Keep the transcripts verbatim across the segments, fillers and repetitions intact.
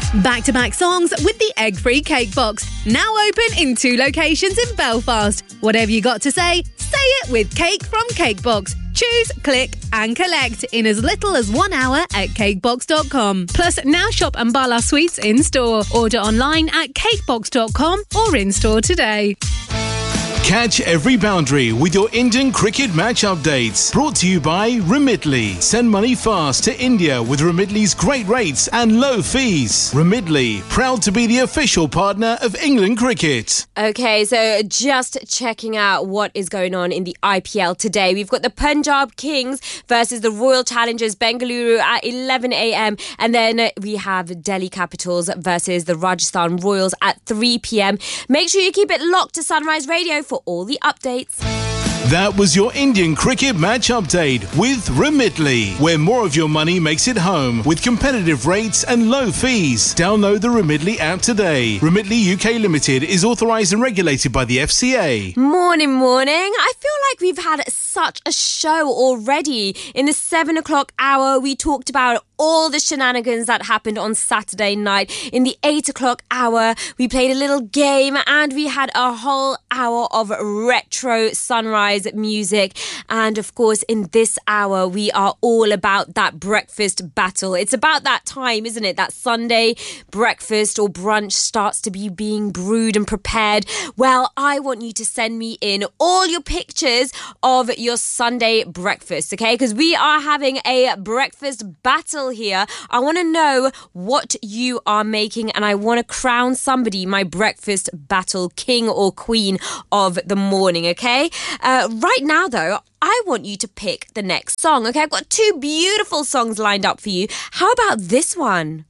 Back-to-back songs with the egg-free cake box. Now open in two locations in Belfast. Whatever you got to say, say it with Cake from Cakebox. Choose, click and collect in as little as one hour at cakebox dot com. Plus, now shop Ambala Sweets in-store. Order online at cakebox dot com or in-store today. Catch every boundary with your Indian cricket match updates. Brought to you by Remitly. Send money fast to India with Remitly's great rates and low fees. Remitly, proud to be the official partner of England Cricket. Okay, so just checking out what is going on in the I P L today. We've got the Punjab Kings versus the Royal Challengers Bengaluru at eleven a.m. And then we have Delhi Capitals versus the Rajasthan Royals at three p.m. Make sure you keep it locked to Sunrise Radio for all the updates. That was your Indian cricket match update with Remitly, where more of your money makes it home with competitive rates and low fees. Download the Remitly app today. Remitly U K Limited is authorised and regulated by the F C A. Morning, morning. I feel like we've had such a show already. In the seven o'clock hour, we talked about all the shenanigans that happened on Saturday night. In the eight o'clock hour, we played a little game and we had a whole hour of retro sunrise music. And of course, in this hour, we are all about that breakfast battle. It's about that time, isn't it? That Sunday breakfast or brunch starts to be being brewed and prepared. Well, I want you to send me in all your pictures of your Sunday breakfast, okay? Because we are having a breakfast battle here. I want to know what you are making and I want to crown somebody my breakfast battle king or queen of the morning, okay? Uh, right now, though, I want you to pick the next song, okay? I've got two beautiful songs lined up for you. How about this one?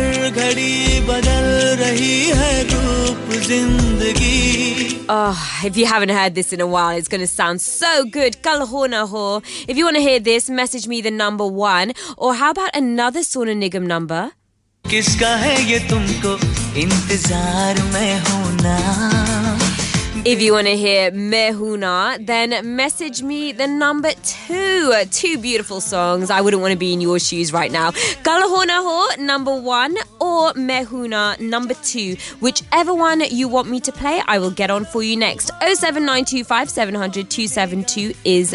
Oh, if you haven't heard this in a while, it's going to sound so good. Kal Ho Na Ho. If you want to hear this, message me the number one. Or how about another Sonu Nigam number? Kiska hai ye tumko intezar mein hu na. If you want to hear Mehuna, then message me the number two. Two beautiful songs. I wouldn't want to be in your shoes right now. Kal Ho Na Ho, number one, or Mehuna, number two. Whichever one you want me to play, I will get on for you next. oh seven nine two five seven zero zero two seven two is